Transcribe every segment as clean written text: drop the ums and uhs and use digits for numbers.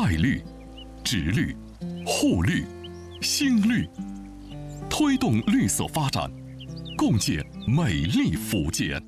爱绿、植绿、护绿、新绿，推动绿色发展，共建美丽福建。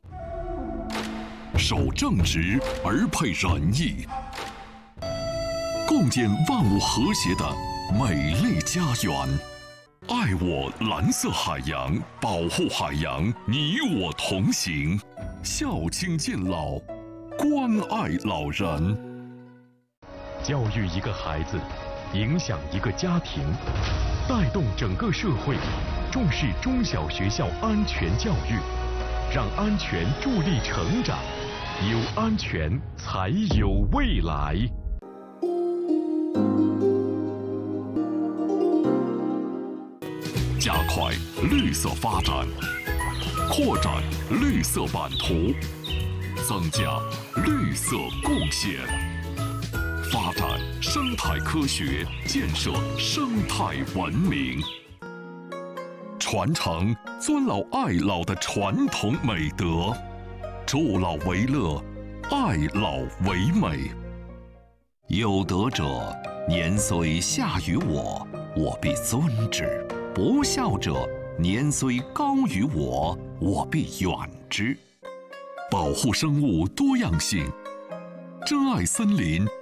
守正直而配仁义，共建万物和谐的美丽家园。爱我蓝色海洋，保护海洋，你我同行。孝亲敬老，关爱老人。 教育一个孩子，影响一个家庭，带动整个社会，重视中小学校安全教育，让安全助力成长，有安全才有未来。 加快绿色发展，扩展绿色版图，增加绿色贡献，发展生态科学，建设生态文明，传承尊老爱老的传统美德，助老为乐，爱老为美。有德者，年虽下于我，我必尊之；不孝者，年虽高于我，我必远之。保护生物多样性，珍爱森林，